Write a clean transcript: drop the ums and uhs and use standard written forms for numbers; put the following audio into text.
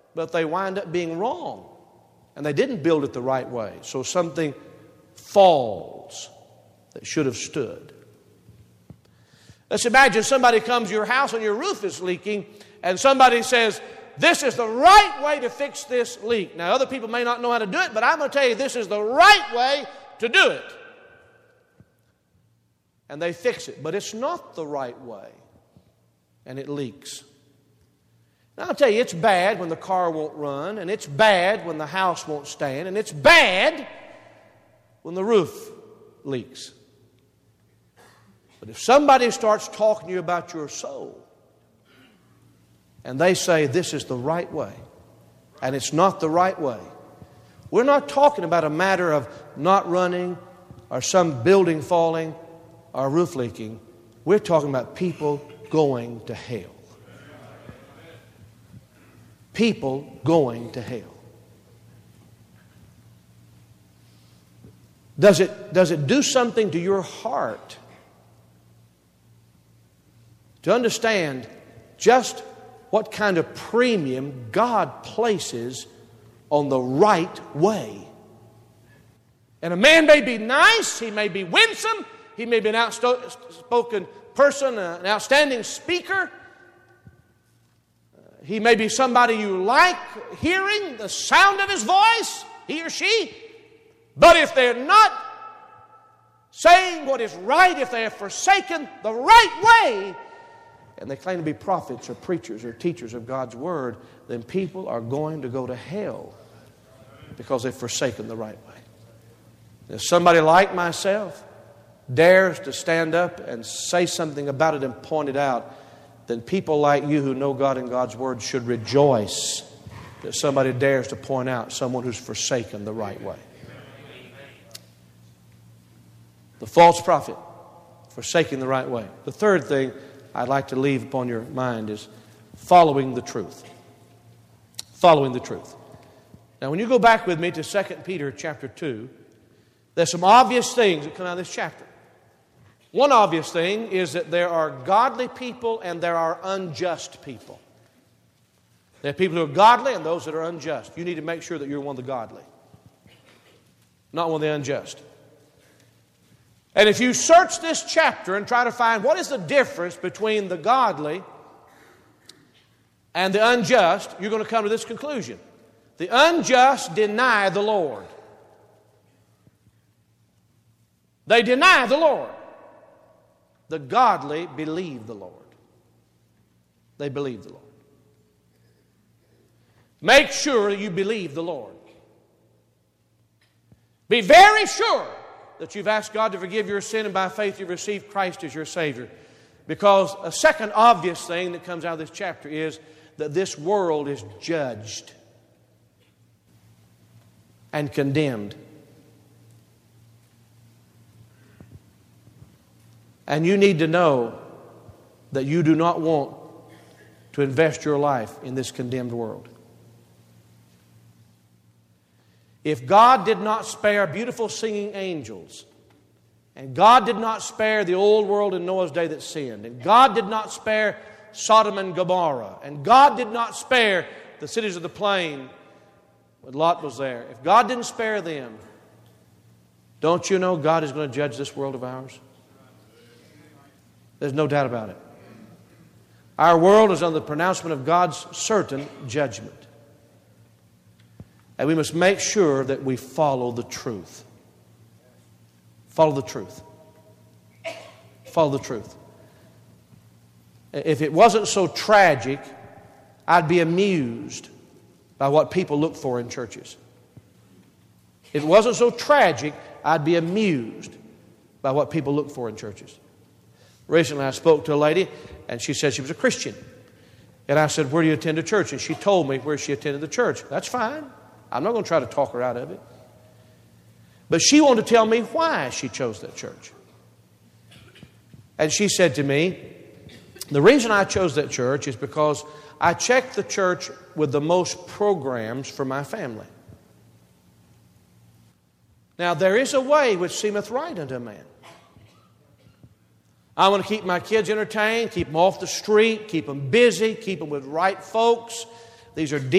but they wind up being wrong. And they didn't build it the right way. So something falls that should have stood. Let's imagine somebody comes to your house and your roof is leaking, and somebody says, this is the right way to fix this leak. Now, other people may not know how to do it, but I'm going to tell you this is the right way to do it. And they fix it, but it's not the right way, and it leaks. Now, I'll tell you, it's bad when the car won't run, and it's bad when the house won't stand, and it's bad when the roof leaks. But if somebody starts talking to you about your soul, and they say this is the right way, and it's not the right way, we're not talking about a matter of not running or some building falling or roof leaking. We're talking about people going to hell. People going to hell. Does it do something to your heart to understand just what kind of premium God places on the right way? And a man may be nice, he may be winsome, he may be an outspoken person, an outstanding speaker. He may be somebody you like hearing the sound of his voice, he or she. But if they're not saying what is right, if they have forsaken the right way, and they claim to be prophets or preachers or teachers of God's Word, then people are going to go to hell because they've forsaken the right way. If somebody like myself dares to stand up and say something about it and point it out, then people like you who know God and God's Word should rejoice that somebody dares to point out someone who's forsaken the right way. The false prophet, forsaking the right way. The third thing I'd like to leave upon your mind is following the truth. Following the truth. Now, when you go back with me to 2 Peter chapter 2, there's some obvious things that come out of this chapter. One obvious thing is that there are godly people and there are unjust people. There are people who are godly and those that are unjust. You need to make sure that you're one of the godly, not one of the unjust. And if you search this chapter and try to find what is the difference between the godly and the unjust, you're going to come to this conclusion. The unjust deny the Lord. They deny the Lord. The godly believe the Lord. They believe the Lord. Make sure that you believe the Lord. Be very sure that you've asked God to forgive your sin and by faith you've received Christ as your Savior. Because a second obvious thing that comes out of this chapter is that this world is judged and condemned. And you need to know that you do not want to invest your life in this condemned world. If God did not spare beautiful singing angels, and God did not spare the old world in Noah's day that sinned, and God did not spare Sodom and Gomorrah, and God did not spare the cities of the plain when Lot was there, if God didn't spare them, don't you know God is going to judge this world of ours? There's no doubt about it. Our world is under the pronouncement of God's certain judgment. And we must make sure that we follow the truth. Follow the truth. Follow the truth. If it wasn't so tragic, I'd be amused by what people look for in churches. If it wasn't so tragic, I'd be amused by what people look for in churches. Recently I spoke to a lady and she said she was a Christian. And I said, where do you attend a church? And she told me where she attended the church. That's fine. I'm not going to try to talk her out of it. But she wanted to tell me why she chose that church. And she said to me, the reason I chose that church is because I checked the church with the most programs for my family. Now there is a way which seemeth right unto a man. I want to keep my kids entertained, keep them off the street, keep them busy, keep them with right folks. These are